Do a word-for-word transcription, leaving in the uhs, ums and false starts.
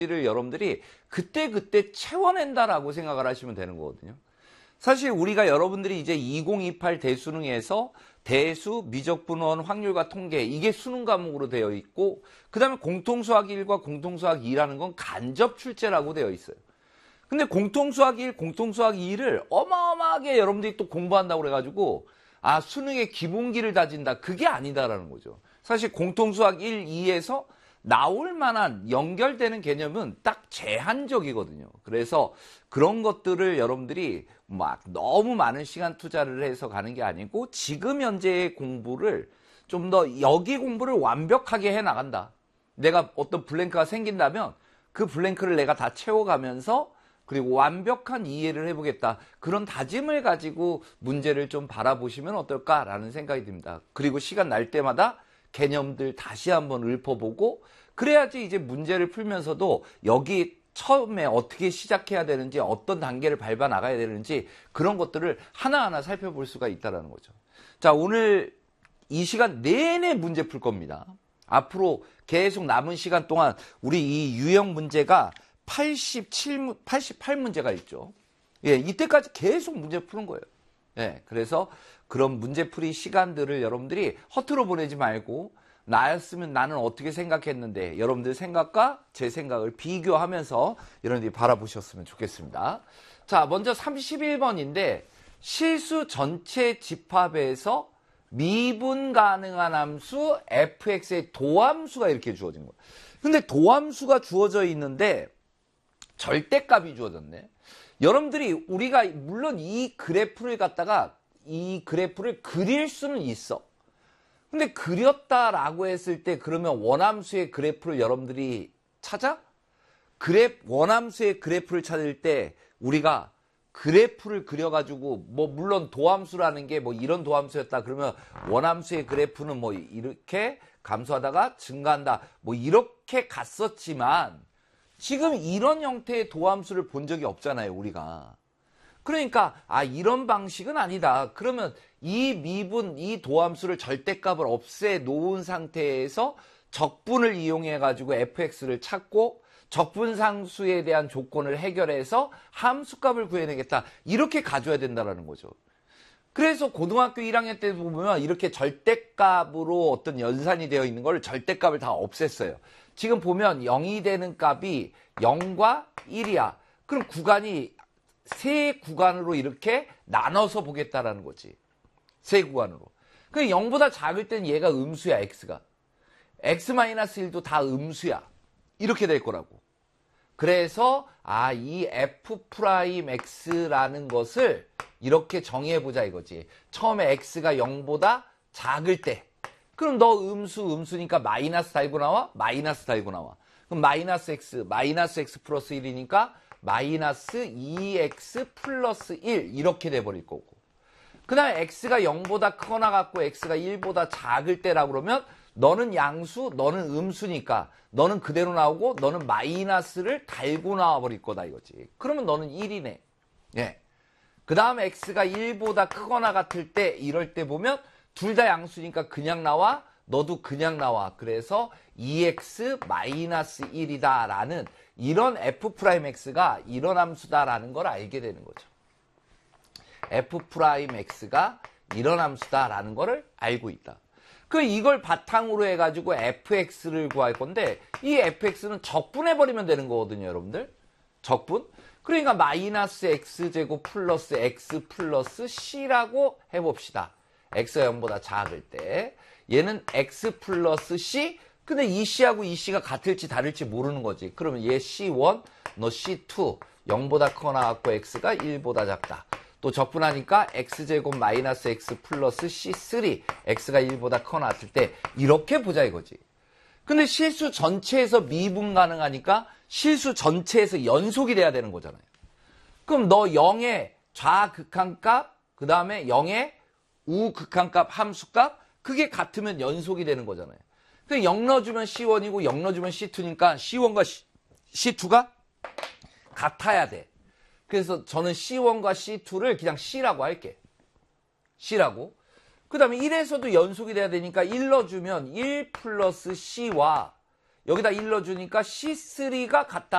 를 여러분들이 그때그때 채워낸다라고 생각을 하시면 되는 거거든요. 사실 우리가 여러분들이 이제 이천이십팔 대수능에서 대수, 미적분원, 확률과 통계 이게 수능 과목으로 되어 있고 그 다음에 공통수학 일과 공통수학 이라는 건 간접 출제라고 되어 있어요. 근데 공통수학 일, 공통수학 이를 어마어마하게 여러분들이 또 공부한다고 그래가지고 아 수능의 기본기를 다진다 그게 아니다라는 거죠. 사실 공통수학 일, 이에서 나올 만한 연결되는 개념은 딱 제한적이거든요. 그래서 그런 것들을 여러분들이 막 너무 많은 시간 투자를 해서 가는 게 아니고 지금 현재의 공부를 좀 더 여기 공부를 완벽하게 해 나간다. 내가 어떤 블랭크가 생긴다면 그 블랭크를 내가 다 채워가면서 그리고 완벽한 이해를 해보겠다. 그런 다짐을 가지고 문제를 좀 바라보시면 어떨까라는 생각이 듭니다. 그리고 시간 날 때마다 개념들 다시 한번 읊어보고 그래야지 이제 문제를 풀면서도 여기 처음에 어떻게 시작해야 되는지 어떤 단계를 밟아 나가야 되는지 그런 것들을 하나하나 살펴볼 수가 있다는 거죠. 자, 오늘 이 시간 내내 문제 풀 겁니다. 앞으로 계속 남은 시간 동안 우리 이 유형 문제가 팔십칠, 팔십팔 문제가 있죠. 예, 이때까지 계속 문제 푸는 거예요. 예, 그래서 그런 문제풀이 시간들을 여러분들이 허투루 보내지 말고 나였으면 나는 어떻게 생각했는데 여러분들 생각과 제 생각을 비교하면서 여러분들이 바라보셨으면 좋겠습니다. 자, 먼저 삼십일 번인데 실수 전체 집합에서 미분 가능한 함수 fx의 도함수가 이렇게 주어진 거예요. 근데 도함수가 주어져 있는데 절대값이 주어졌네. 여러분들이 우리가 물론 이 그래프를 갖다가 이 그래프를 그릴 수는 있어. 근데 그렸다라고 했을 때 그러면 원함수의 그래프를 여러분들이 찾아? 그래, 원함수의 그래프를 찾을 때 우리가 그래프를 그려가지고 뭐 물론 도함수라는 게 뭐 이런 도함수였다 그러면 원함수의 그래프는 뭐 이렇게 감소하다가 증가한다 뭐 이렇게 갔었지만 지금 이런 형태의 도함수를 본 적이 없잖아요, 우리가. 그러니까 아 이런 방식은 아니다. 그러면 이 미분, 이 도함수를 절대값을 없애 놓은 상태에서 적분을 이용해 가지고 fx를 찾고 적분상수에 대한 조건을 해결해서 함수값을 구해내겠다. 이렇게 가져야 된다는 거죠. 그래서 고등학교 일 학년 때 보면 이렇게 절대값으로 어떤 연산이 되어 있는 걸 절대값을 다 없앴어요. 지금 보면 영이 되는 값이 영과 일이야. 그럼 구간이 세 구간으로 이렇게 나눠서 보겠다라는 거지. 세 구간으로. 그 영보다 작을 땐 얘가 음수야, x가. x-일도 다 음수야. 이렇게 될 거라고. 그래서 아, 이 f'x라는 것을 이렇게 정의해보자 이거지. 처음에 x가 영보다 작을 때. 그럼 너 음수, 음수니까 마이너스 달고 나와? 마이너스 달고 나와. 그럼 마이너스 x, 마이너스 x 플러스 일이니까 마이너스 이 엑스 플러스 일 이렇게 돼버릴 거고. 그 다음에 x가 영보다 크거나 같고 x가 일보다 작을 때라고 그러면 너는 양수, 너는 음수니까 너는 그대로 나오고 너는 마이너스를 달고 나와버릴 거다 이거지. 그러면 너는 일이네. 예. 그 다음에 x가 일보다 크거나 같을 때 이럴 때 보면 둘 다 양수니까 그냥 나와. 너도 그냥 나와. 그래서 이 엑스 마이너스 일이다 라는 이런 f'x가 이런 함수다라는 걸 알게 되는 거죠. f'x가 이런 함수다라는 거를 알고 있다. 그 이걸 바탕으로 해가지고 fx를 구할 건데 이 fx는 적분해버리면 되는 거거든요, 여러분들. 적분. 그러니까 마이너스 x제곱 플러스 x 플러스 c라고 해봅시다. x가 영보다 작을 때. 얘는 x 플러스 c. 근데 이 c하고 이 c가 같을지 다를지 모르는 거지. 그러면 얘 씨 원, 너 씨 투. 영보다 커나 갖고 x가 일보다 작다. 또 적분하니까 x제곱 마이너스 x 플러스 씨 쓰리. x가 일보다 커나 같을 때 이렇게 보자 이거지. 근데 실수 전체에서 미분 가능하니까 실수 전체에서 연속이 돼야 되는 거잖아요. 그럼 너 영의 좌극한값, 그 다음에 영의 우극한값, 함수값 그게 같으면 연속이 되는 거잖아요. 그 영 넣어주면 씨 원이고 영 넣어주면 씨 투니까 씨 원과 씨 투가 같아야 돼. 그래서 저는 씨 원과 씨 투를 그냥 C라고 할게. C라고. 그 다음에 일에서도 연속이 돼야 되니까 일 넣어주면 일 플러스 C와 여기다 일 넣어주니까 씨 쓰리가 같다.